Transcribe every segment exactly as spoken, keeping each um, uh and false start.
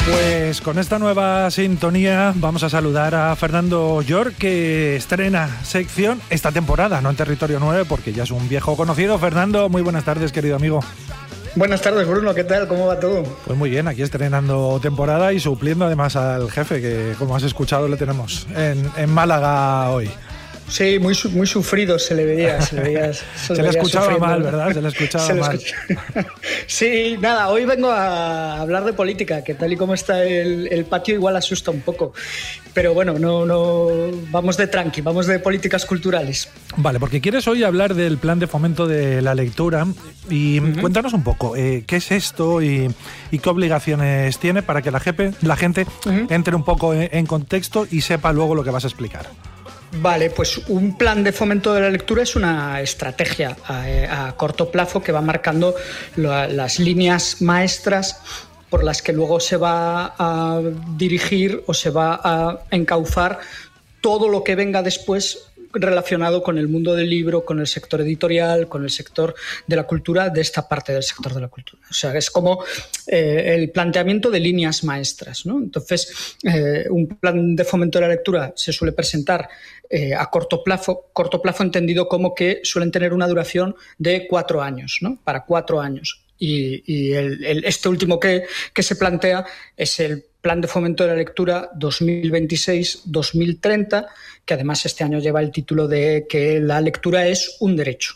Pues con esta nueva sintonía vamos a saludar a Fernando York, que estrena sección esta temporada, no en Territorio nueve, porque ya es un viejo conocido. Fernando, muy buenas tardes, querido amigo. Buenas tardes, Bruno, ¿qué tal? ¿Cómo va todo? Pues muy bien, aquí estrenando temporada y supliendo además al jefe, que como has escuchado le tenemos en, en Málaga hoy. Sí, muy, muy sufrido se le veía. Se le, veía, se se le le escuchaba sufriendo. mal, ¿no? ¿verdad? Se le escuchaba se le mal. Escucha... Sí, nada, hoy vengo a hablar de política, que tal y como está el, el patio igual asusta un poco. Pero bueno, no, no vamos de tranqui, vamos de políticas culturales. Vale, porque quieres hoy hablar del plan de fomento de la lectura y uh-huh. cuéntanos un poco, eh, ¿qué es esto y, y qué obligaciones tiene para que la, jefe, la gente uh-huh. entre un poco en, en contexto y sepa luego lo que vas a explicar? Vale, pues un plan de fomento de la lectura es una estrategia a, a corto plazo que va marcando la, las líneas maestras por las que luego se va a dirigir o se va a encauzar todo lo que venga después relacionado con el mundo del libro, con el sector editorial, con el sector de la cultura, de esta parte del sector de la cultura. O sea, es como eh, el planteamiento de líneas maestras, ¿no? Entonces, eh, un plan de fomento de la lectura se suele presentar eh, a corto plazo, corto plazo entendido como que suelen tener una duración de cuatro años, ¿no? Para cuatro años. Y, y el, el, este último que, que se plantea es el Plan de Fomento de la Lectura dos mil veintiséis dos mil treinta, que además este año lleva el título de que la lectura es un derecho.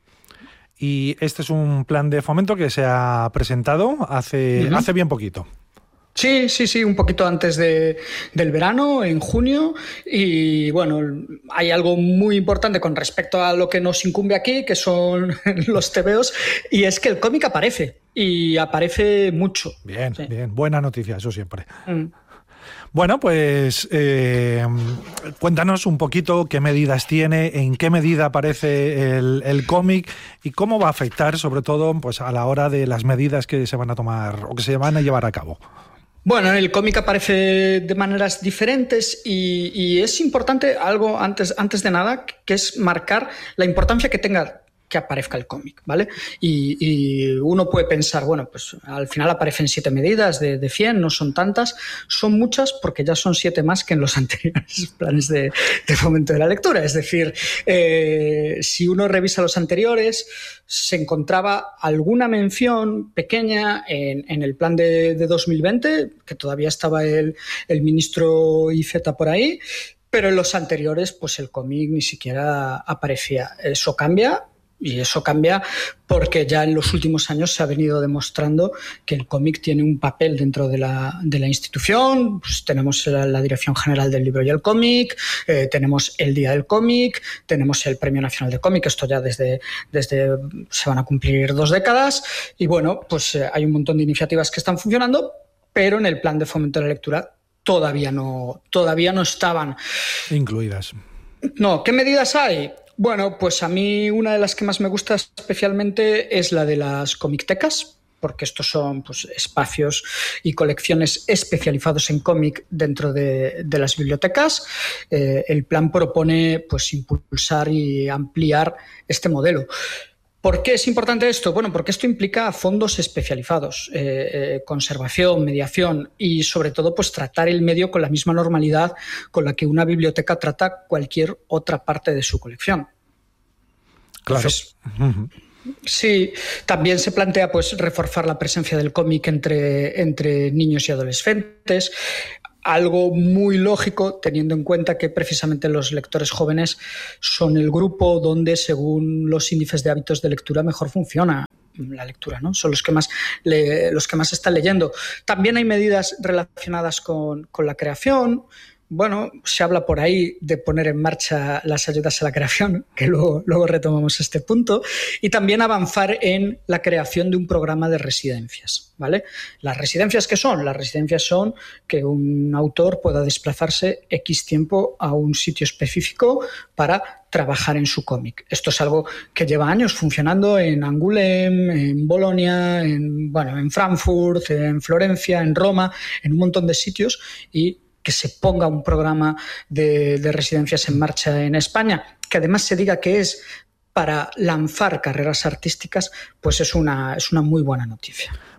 Y este es un plan de fomento que se ha presentado hace, uh-huh. hace bien poquito. Sí, sí, sí, un poquito antes de, del verano, en junio, y bueno, hay algo muy importante con respecto a lo que nos incumbe aquí, que son los tebeos, y es que el cómic aparece, y aparece mucho. Bien, sí. bien, buena noticia, eso siempre. Mm. Bueno, pues eh, cuéntanos un poquito qué medidas tiene, en qué medida aparece el, el cómic y cómo va a afectar, sobre todo, pues a la hora de las medidas que se van a tomar o que se van a llevar a cabo. Bueno, el cómic aparece de maneras diferentes y, y es importante algo antes, antes de nada, que es marcar la importancia que tenga que aparezca el cómic, ¿vale? Y, y uno puede pensar, bueno, pues al final aparecen siete medidas de, de cien, no son tantas, son muchas porque ya son siete más que en los anteriores planes de, de fomento de la lectura. Es decir, eh, si uno revisa los anteriores, se encontraba alguna mención pequeña en, en el plan de, de dos mil veinte, que todavía estaba el, el ministro Iceta por ahí, pero en los anteriores, pues el cómic ni siquiera aparecía. Eso cambia. Y eso cambia porque ya en los últimos años se ha venido demostrando que el cómic tiene un papel dentro de la, de la institución. Pues tenemos la, la Dirección General del Libro y el Cómic, eh, tenemos el Día del Cómic, tenemos el Premio Nacional de Cómic, esto ya desde, desde se van a cumplir dos décadas. Y bueno, pues eh, hay un montón de iniciativas que están funcionando, pero en el plan de fomento de la lectura todavía no, todavía no estaban incluidas. No, ¿qué medidas hay? Bueno, pues a mí una de las que más me gusta especialmente es la de las comictecas, porque estos son pues, espacios y colecciones especializados en cómic dentro de, de las bibliotecas. Eh, el plan propone pues, impulsar y ampliar este modelo. ¿Por qué es importante esto? Bueno, porque esto implica fondos especializados, eh, eh, conservación, mediación y, sobre todo, pues tratar el medio con la misma normalidad con la que una biblioteca trata cualquier otra parte de su colección. Claro. Entonces, uh-huh. Sí, también se plantea pues, reforzar la presencia del cómic entre, entre niños y adolescentes. Algo muy lógico, teniendo en cuenta que precisamente los lectores jóvenes son el grupo donde, según los índices de hábitos de lectura, mejor funciona la lectura, ¿no? Son los que más, le, los que más están leyendo. También hay medidas relacionadas con, con la creación. Bueno, se habla por ahí de poner en marcha las ayudas a la creación, que luego, luego retomamos este punto, y también avanzar en la creación de un programa de residencias, ¿vale? ¿Las residencias qué son? Las residencias son que un autor pueda desplazarse X tiempo a un sitio específico para trabajar en su cómic. Esto es algo que lleva años funcionando en Angoulême, en Bolonia, en, bueno, en Frankfurt, en Florencia, en Roma, en un montón de sitios, y que se ponga un programa de, de residencias en marcha en España, que además se diga que es para lanzar carreras artísticas, pues es una, es una muy buena noticia.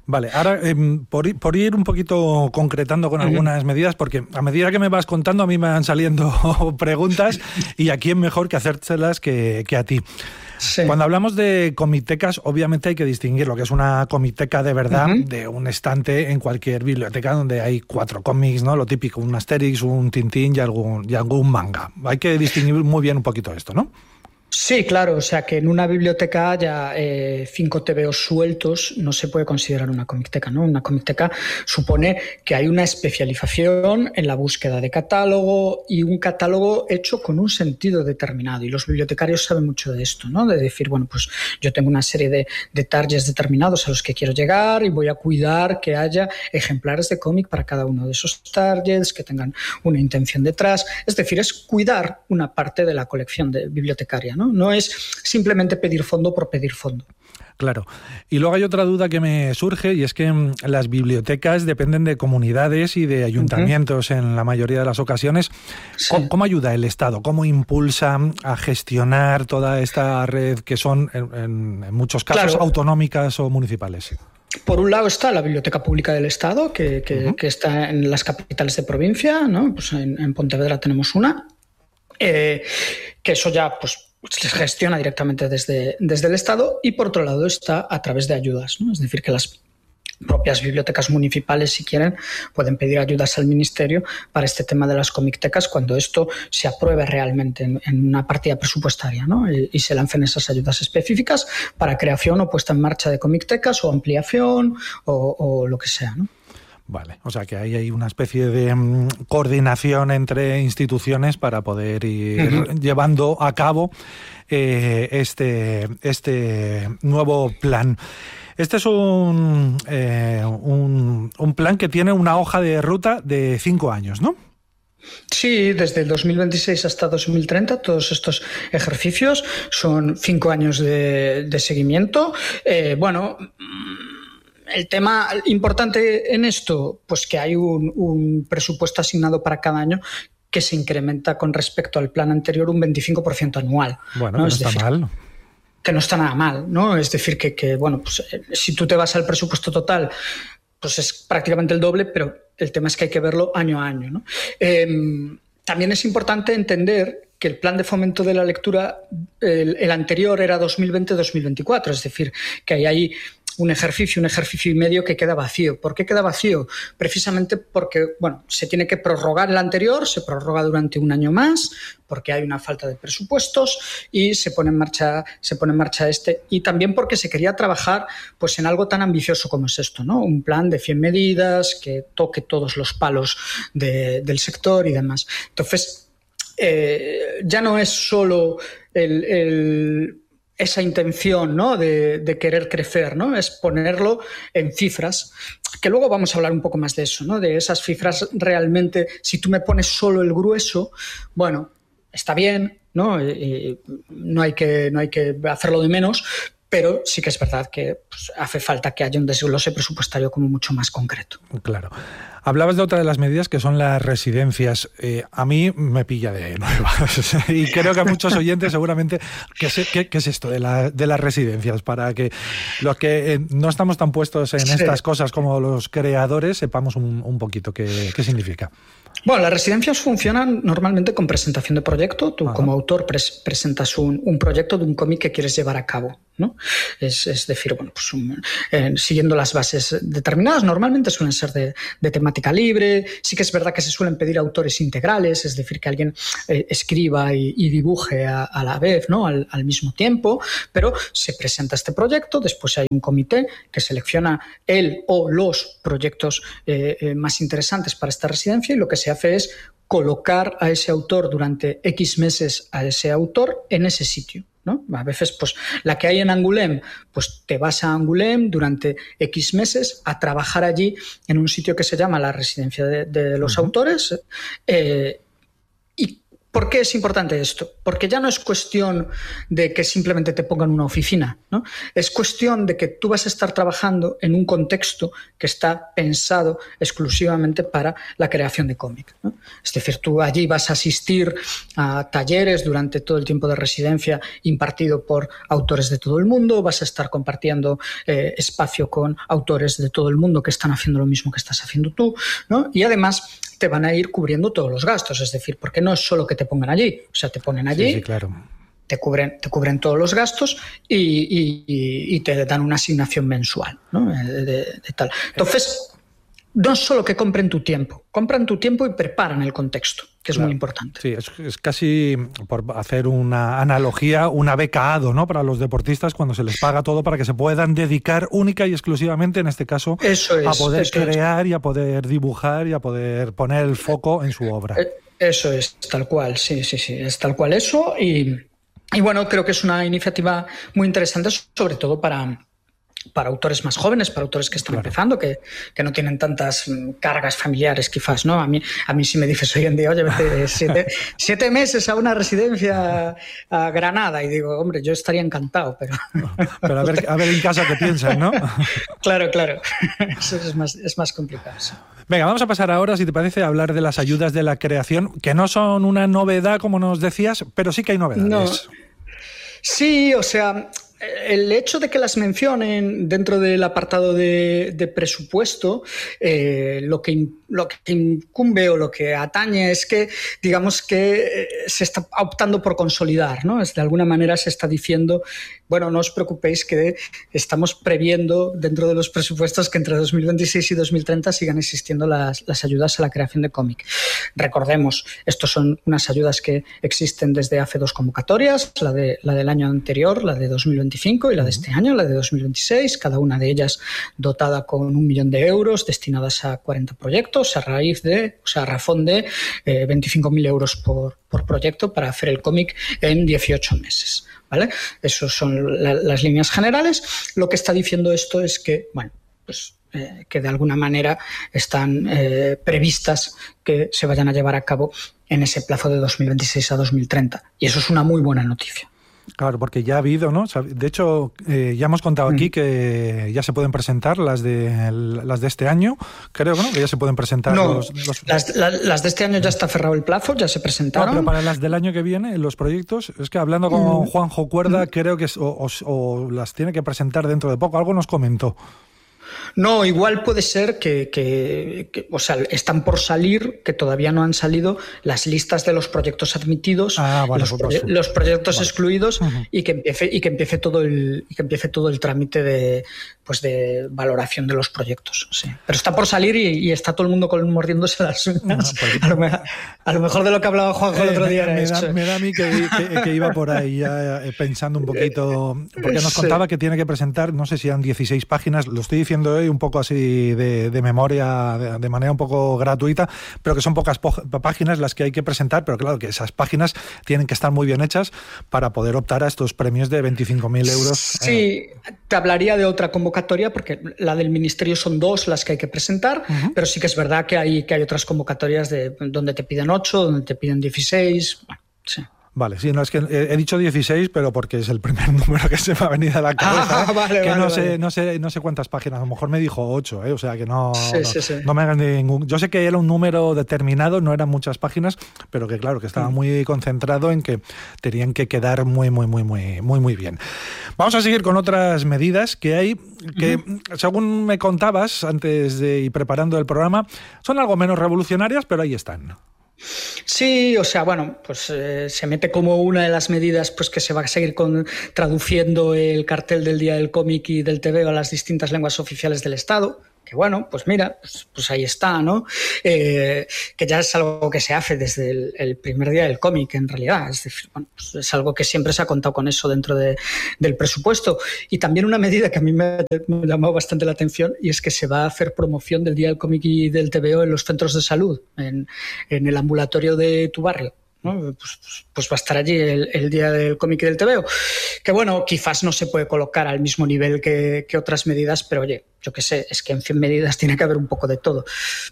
Vale, ahora eh, por, por ir un poquito concretando con uh-huh. algunas medidas, porque a medida que me vas contando a mí me van saliendo preguntas y a quién mejor que hacérselas que, que a ti. Sí. Cuando hablamos de comitecas, obviamente hay que distinguir lo que es una comiteca de verdad uh-huh. de un estante en cualquier biblioteca donde hay cuatro cómics, ¿no? Lo típico, un Asterix, un Tintín y algún, y algún manga. Hay que distinguir muy bien un poquito esto, ¿no? Sí, claro, o sea que en una biblioteca haya eh, cinco tebeos sueltos no se puede considerar una comicteca, ¿no? Una comicteca supone que hay una especialización en la búsqueda de catálogo y un catálogo hecho con un sentido determinado, y los bibliotecarios saben mucho de esto, ¿no? De decir, bueno, pues yo tengo una serie de, de targets determinados a los que quiero llegar y voy a cuidar que haya ejemplares de cómic para cada uno de esos targets, que tengan una intención detrás, es decir, es cuidar una parte de la colección de bibliotecaria, ¿no? No es simplemente pedir fondo por pedir fondo. Claro. Y luego hay otra duda que me surge, y es que las bibliotecas dependen de comunidades y de ayuntamientos uh-huh. en la mayoría de las ocasiones. Sí. ¿Cómo, ¿Cómo ayuda el Estado? ¿Cómo impulsa a gestionar toda esta red que son, en, en muchos casos, claro. autonómicas o municipales? Por un lado está la Biblioteca Pública del Estado, que, que, uh-huh. que está en las capitales de provincia, ¿no? Pues en, en Pontevedra tenemos una, eh, que eso ya, pues, se gestiona directamente desde, desde el Estado, y por otro lado está a través de ayudas, ¿no? Es decir, que las propias bibliotecas municipales, si quieren, pueden pedir ayudas al Ministerio para este tema de las comictecas cuando esto se apruebe realmente en, en una partida presupuestaria, ¿no? Y, y se lancen esas ayudas específicas para creación o puesta en marcha de comictecas o ampliación o, o lo que sea, ¿no? Vale, o sea que ahí hay una especie de um, coordinación entre instituciones para poder ir uh-huh. llevando a cabo eh, este, este nuevo plan. Este es un, eh, un, un plan que tiene una hoja de ruta de cinco años, ¿no? Sí, desde el dos mil veintiséis hasta dos mil treinta, todos estos ejercicios son cinco años de, de seguimiento. Eh, bueno... El tema importante en esto, pues que hay un, un presupuesto asignado para cada año que se incrementa con respecto al plan anterior un veinticinco por ciento anual. Bueno, ¿no? no Es está decir, mal. Que no está nada mal, ¿no? Es decir, que, que bueno, pues si tú te vas al presupuesto total, pues es prácticamente el doble, pero el tema es que hay que verlo año a año, ¿no? Eh, también es importante entender que el plan de fomento de la lectura, el, el anterior era dos mil veinte dos mil veinticuatro, es decir, que hay ahí un ejercicio, un ejercicio y medio que queda vacío. ¿Por qué queda vacío? Precisamente porque, bueno, se tiene que prorrogar el anterior, se prorroga durante un año más, porque hay una falta de presupuestos, y se pone en marcha, se pone en marcha este, y también porque se quería trabajar, pues, en algo tan ambicioso como es esto, ¿no? Un plan de cien medidas que toque todos los palos de, del sector y demás. Entonces, eh, ya no es solo el, el esa intención, ¿no? de, de querer crecer, ¿no? Es ponerlo en cifras, que luego vamos a hablar un poco más de eso, ¿no? De esas cifras realmente, si tú me pones solo el grueso, bueno, está bien, ¿no? Y no hay que, no hay que hacerlo de menos, pero sí que es verdad que pues, hace falta que haya un desglose presupuestario como mucho más concreto. Claro. Hablabas de otra de las medidas que son las residencias. Eh, a mí me pilla de nuevas y creo que a muchos oyentes seguramente ¿qué, qué, qué es esto de, la, de las residencias? Para que los que eh, no estamos tan puestos en sí. estas cosas como los creadores sepamos un, un poquito qué, qué significa. Bueno, las residencias funcionan normalmente con presentación de proyecto. Tú, Ajá. como autor, pres- presentas un, un proyecto de un cómic que quieres llevar a cabo, ¿no? Es, es decir, bueno, pues un, eh, siguiendo las bases determinadas, normalmente suelen ser de, de temática libre. Sí que es verdad que se suelen pedir autores integrales, es decir, que alguien eh, escriba y, y dibuje a, a la vez, ¿no? Al, al mismo tiempo, pero se presenta este proyecto, después hay un comité que selecciona el o los proyectos eh, eh, más interesantes para esta residencia, y lo que se hace es colocar a ese autor durante X meses a ese autor en ese sitio, ¿no? A veces, pues, la que hay en Angoulême, pues te vas a Angoulême durante X meses a trabajar allí en un sitio que se llama la residencia de, de los uh-huh. autores, eh, y ¿Por qué es importante esto? Porque ya no es cuestión de que simplemente te pongan una oficina, ¿no? Es cuestión de que tú vas a estar trabajando en un contexto que está pensado exclusivamente para la creación de cómic, ¿no? Es decir, tú allí vas a asistir a talleres durante todo el tiempo de residencia impartido por autores de todo el mundo, vas a estar compartiendo eh, espacio con autores de todo el mundo que están haciendo lo mismo que estás haciendo tú, ¿no? Y además te van a ir cubriendo todos los gastos, es decir, porque no es solo que te pongan allí, o sea, te ponen allí, sí, sí, claro. te, cubren, te cubren todos los gastos y, y, y te dan una asignación mensual, ¿no? de, de, de tal. Entonces, no es solo que compren tu tiempo, compran tu tiempo y preparan el contexto, que es claro, muy importante. Sí, es, es casi, por hacer una analogía, una beca A D O, ¿no? Para los deportistas, cuando se les paga todo para que se puedan dedicar única y exclusivamente, en este caso, eso es, a poder eso crear es. y a poder dibujar y a poder poner el foco en su obra. Eso es, tal cual, sí, sí, sí, es tal cual eso. Y, y bueno, creo que es una iniciativa muy interesante, sobre todo para... para autores más jóvenes, para autores que están claro. empezando, que, que no tienen tantas cargas familiares quizás, ¿no? A mí, a mí si me dices hoy en día, oye, vete siete, siete meses a una residencia a Granada, y digo, hombre, yo estaría encantado, pero... Pero a ver, a ver en casa qué piensan, ¿no? Claro, claro. Eso es más, es más complicado. Sí. Venga, vamos a pasar ahora, si te parece, a hablar de las ayudas de la creación, que no son una novedad, como nos decías, pero sí que hay novedades. No. Sí, o sea... El hecho de que las mencionen dentro del apartado de, de presupuesto, eh, lo, que, lo que incumbe o lo que atañe es que, digamos que se está optando por consolidar, ¿no? Es, de alguna manera se está diciendo, bueno, no os preocupéis que estamos previendo dentro de los presupuestos que entre dos mil veintiséis y dos mil treinta sigan existiendo las, las ayudas a la creación de cómic. Recordemos, estos son unas ayudas que existen desde hace dos convocatorias, la, de, la del año anterior, la de dos mil veinticinco y la de este año, la de dos mil veintiséis, cada una de ellas dotada con un millón de euros destinadas a cuarenta proyectos a raíz de, o sea, a razón de eh, veinticinco mil euros por, por proyecto para hacer el cómic en dieciocho meses, ¿vale? Esas son la, las líneas generales. Lo que está diciendo esto es que, bueno, pues eh, que de alguna manera están eh, previstas que se vayan a llevar a cabo en ese plazo de dos mil veintiséis a dos mil treinta. Y eso es una muy buena noticia. Claro, porque ya ha habido, ¿no? De hecho, eh, ya hemos contado aquí que ya se pueden presentar las de las de este año, creo, ¿no? Que ya se pueden presentar. No, los, los... Las, la, las de este año ya está cerrado el plazo, ya se presentaron. No, pero para las del año que viene, los proyectos, es que hablando con mm. Juanjo Cuerda, mm. creo que es, o, o, o las tiene que presentar dentro de poco. Algo nos comentó. No, igual puede ser que, que, que, o sea, están por salir, que todavía no han salido las listas de los proyectos admitidos, ah, vale, los, pues, proye los proyectos vale. excluidos uh-huh. y que empiece y que empiece todo el y que empiece todo el trámite de pues de valoración de los proyectos. Sí. Pero está por salir y, y está todo el mundo con, mordiéndose las uñas. No, pues, a, lo me, a lo mejor de lo que hablaba Juanjo el otro día me, era me, eso. da, me da a mí que, que, que iba por ahí ya pensando un poquito, porque nos contaba sí. que tiene que presentar, no sé si eran dieciséis páginas, lo estoy diciendo hoy un poco así de, de memoria, de, de manera un poco gratuita, pero que son pocas páginas las que hay que presentar, pero claro que esas páginas tienen que estar muy bien hechas para poder optar a estos premios de veinticinco mil euros. Sí, eh. te hablaría de otra convocatoria, porque la del Ministerio son dos las que hay que presentar, uh-huh. pero sí que es verdad que hay, que hay otras convocatorias de, donde te piden ocho, donde te piden dieciséis, bueno, sí. Vale, sí, no, es que he dicho dieciséis, pero porque es el primer número que se me ha venido a la cabeza. Ah, vale, ¿eh? Que vale, no, vale. sé, no, sé, no sé cuántas páginas, a lo mejor me dijo ocho, ¿eh? O sea que no, sí, no, sí, sí. no me hagan ningún... Yo sé que era un número determinado, no eran muchas páginas, pero que claro, que estaba muy concentrado en que tenían que quedar muy, muy, muy, muy, muy, muy bien. Vamos a seguir con otras medidas que hay, que uh-huh. según me contabas antes de ir preparando el programa, son algo menos revolucionarias, pero ahí están. Sí, o sea, bueno, pues eh, se mete como una de las medidas pues que se va a seguir con, traduciendo el cartel del Día del Cómic y del TVO a las distintas lenguas oficiales del Estado. Que bueno, pues mira, pues, pues ahí está, ¿no? Eh, que ya es algo que se hace desde el, el primer día del cómic, en realidad. Es decir, bueno, pues es algo que siempre se ha contado con eso dentro de, del presupuesto. Y también una medida que a mí me, me ha llamado bastante la atención, y es que se va a hacer promoción del Día del Cómic y del TVO en los centros de salud, en, en el ambulatorio de tu barrio. ¿no? Pues, pues, pues va a estar allí el, el Día del Cómic y del TVO, que bueno, quizás no se puede colocar al mismo nivel que, que otras medidas, pero oye, yo qué sé, es que en cien medidas tiene que haber un poco de todo.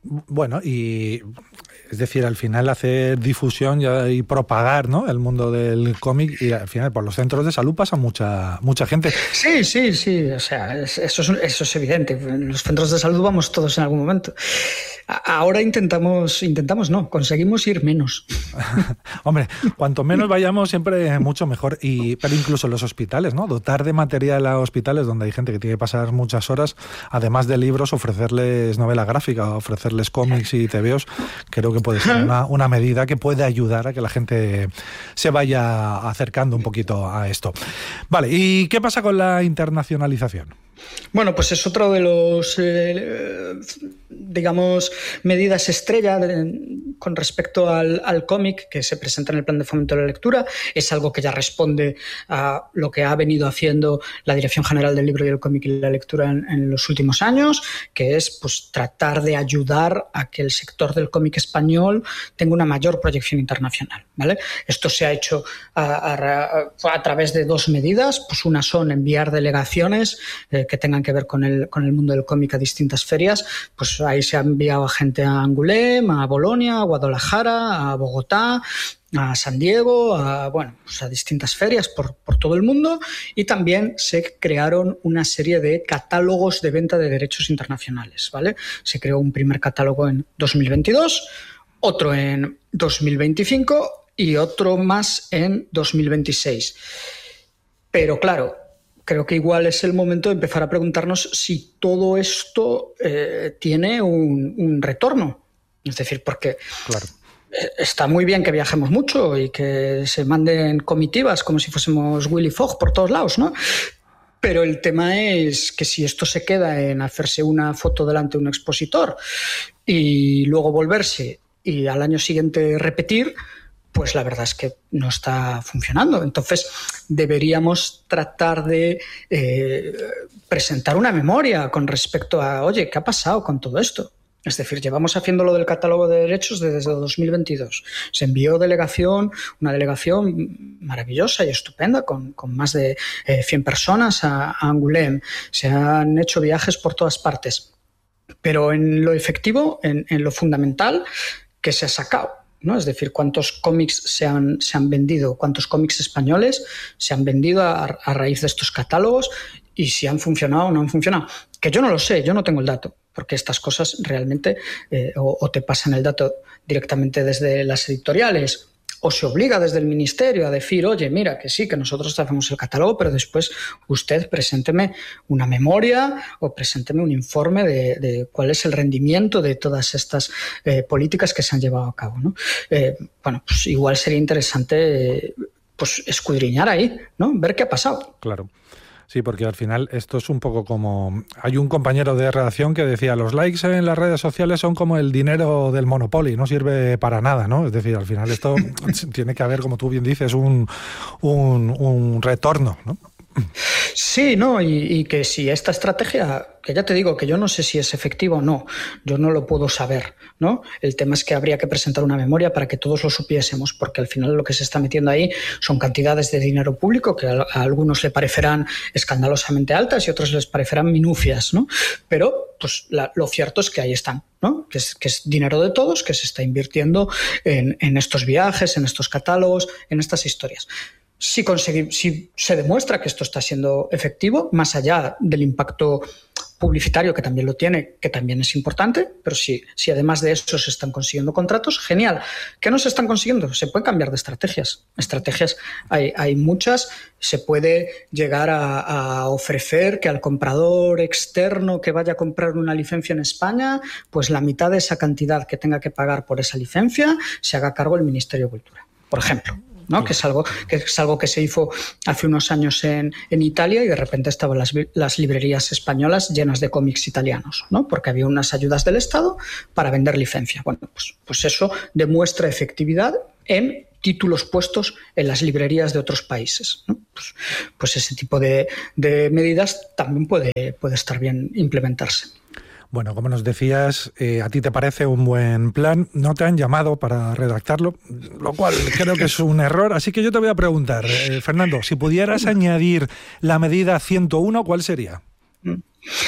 Bueno, y es decir, al final hacer difusión y propagar, ¿no?, el mundo del cómic, y al final por los centros de salud pasa mucha mucha gente. Sí, sí, sí, o sea, eso es, eso es evidente. En los centros de salud vamos todos en algún momento. Ahora intentamos, intentamos no, conseguimos ir menos. Hombre, cuanto menos vayamos siempre mucho mejor. Y pero incluso en los hospitales, ¿no?, dotar de material a hospitales donde hay gente que tiene que pasar muchas horas, además de libros, ofrecerles novela gráfica, ofrecerles cómics y tebeos, creo que puede ser una, una medida que puede ayudar a que la gente se vaya acercando un poquito a esto. Vale, ¿y qué pasa con la internacionalización? Bueno, pues es otro de los, eh, digamos, medidas estrella de, con respecto al, al cómic que se presenta en el Plan de Fomento de la Lectura. Es algo que ya responde a lo que ha venido haciendo la Dirección General del Libro y el Cómic y la Lectura en, en los últimos años, que es pues tratar de ayudar a que el sector del cómic español tenga una mayor proyección internacional, ¿vale? Esto se ha hecho a, a, a través de dos medidas. Pues una son enviar delegaciones eh, que tengan que ver con el, con el mundo del cómic a distintas ferias. Pues ahí se ha enviado a gente a Angoulême, a Bolonia, a Guadalajara, a Bogotá, a San Diego, a, bueno, pues a distintas ferias por, por todo el mundo, y también se crearon una serie de catálogos de venta de derechos internacionales, ¿vale? Se creó un primer catálogo en dos mil veintidós, otro en dos mil veinticinco y otro más en dos mil veintiséis. Pero claro, creo que igual es el momento de empezar a preguntarnos si todo esto eh, tiene un, un retorno. Es decir, porque claro, está muy bien que viajemos mucho y que se manden comitivas como si fuésemos Willy Fogg por todos lados, ¿no? Pero el tema es que si esto se queda en hacerse una foto delante de un expositor y luego volverse y al año siguiente repetir, pues la verdad es que no está funcionando. Entonces deberíamos tratar de eh, presentar una memoria con respecto a, oye, ¿qué ha pasado con todo esto? Es decir, llevamos haciendo lo del catálogo de derechos desde dos mil veintidós. Se envió delegación, una delegación maravillosa y estupenda, con, con más de eh, cien personas a, a Angoulême. Se han hecho viajes por todas partes. Pero en lo efectivo, en, en lo fundamental, ¿qué se ha sacado? ¿No? Es decir, cuántos cómics se han, se han vendido, cuántos cómics españoles se han vendido a, a raíz de estos catálogos, y si han funcionado o no han funcionado. Que yo no lo sé, yo no tengo el dato, porque estas cosas realmente eh, o, o te pasan el dato directamente desde las editoriales, o se obliga desde el ministerio a decir, oye, mira, que sí, que nosotros hacemos el catálogo, pero después usted presénteme una memoria o presénteme un informe de, de cuál es el rendimiento de todas estas eh, políticas que se han llevado a cabo, ¿no? Eh, bueno, pues igual sería interesante eh, pues escudriñar ahí, ¿no? Ver qué ha pasado. Claro. Sí, porque al final esto es un poco como... Hay un compañero de redacción que decía, los likes en las redes sociales son como el dinero del Monopoly, no sirve para nada, ¿no? Es decir, al final esto tiene que haber, como tú bien dices, un, un, un retorno, ¿no? Sí, no, y, y que si esta estrategia, que ya te digo que yo no sé si es efectiva o no, yo no lo puedo saber, ¿no? El tema es que habría que presentar una memoria para que todos lo supiésemos, porque al final lo que se está metiendo ahí son cantidades de dinero público que a, a algunos le parecerán escandalosamente altas y a otros les parecerán minucias, ¿no? Pero pues la, lo cierto es que ahí están, ¿no? Que es, que es dinero de todos, que se está invirtiendo en, en estos viajes, en estos catálogos, en estas historias. Si, conseguimos, si se demuestra que esto está siendo efectivo, más allá del impacto publicitario, que también lo tiene, que también es importante, pero si, si además de eso se están consiguiendo contratos, genial. ¿Qué no se están consiguiendo? Se puede cambiar de estrategias. Estrategias hay, hay muchas. Se puede llegar a, a ofrecer que al comprador externo que vaya a comprar una licencia en España, pues la mitad de esa cantidad que tenga que pagar por esa licencia se haga cargo el Ministerio de Cultura, por ejemplo. ¿No? Que es algo que es algo que se hizo hace unos años en, en Italia, y de repente estaban las, las librerías españolas llenas de cómics italianos, ¿no? Porque había unas ayudas del Estado para vender licencia. Bueno, pues, pues eso demuestra efectividad en títulos puestos en las librerías de otros países, ¿no? Pues, pues ese tipo de, de medidas también puede, puede estar bien implementarse. Bueno, como nos decías, eh, a ti te parece un buen plan, no te han llamado para redactarlo, lo cual creo que es un error, así que yo te voy a preguntar, eh, Fernando, si pudieras añadir la medida ciento uno, ¿cuál sería?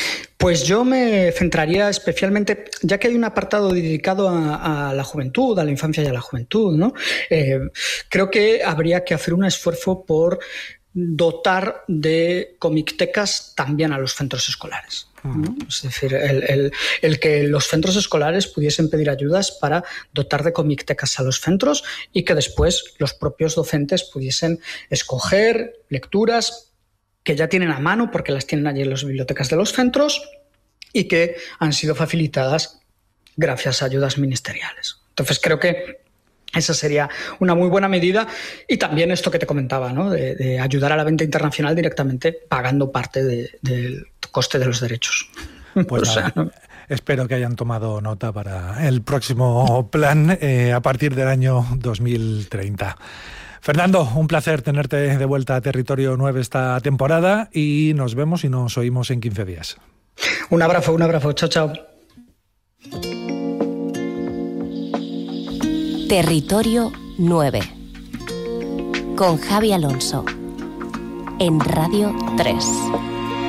Pues yo me centraría especialmente, ya que hay un apartado dedicado a, a la juventud, a la infancia y a la juventud, ¿no? Eh, creo que habría que hacer un esfuerzo por dotar de comictecas también a los centros escolares, ¿no? Es decir, el, el, el que los centros escolares pudiesen pedir ayudas para dotar de comictecas a los centros y que después los propios docentes pudiesen escoger lecturas que ya tienen a mano porque las tienen allí en las bibliotecas de los centros y que han sido facilitadas gracias a ayudas ministeriales. Entonces creo que esa sería una muy buena medida, y también esto que te comentaba, ¿no? de, de ayudar a la venta internacional directamente pagando parte de, del coste de los derechos. Pues o sea, nada, ¿no? Espero que hayan tomado nota para el próximo plan eh, a partir del año dos mil treinta. Fernando, un placer tenerte de vuelta a Territorio nueve esta temporada y nos vemos y nos oímos en quince días. Un abrazo, un abrazo. Chao, chao. Territorio nueve con Javi Alonso en Radio tres.